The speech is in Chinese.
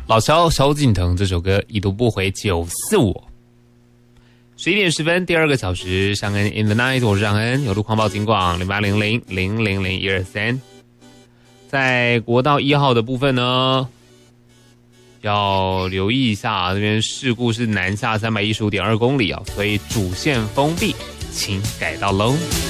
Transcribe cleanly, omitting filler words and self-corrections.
老萧敬腾这首歌已读不回945。11点10分，第2个小时，尚恩 in the night， 我是尚恩，有路况报警广0800000123。在国道1号的部分呢，要留意一下，这边事故是南下315.2公里啊，所以主线封闭，请改道喽。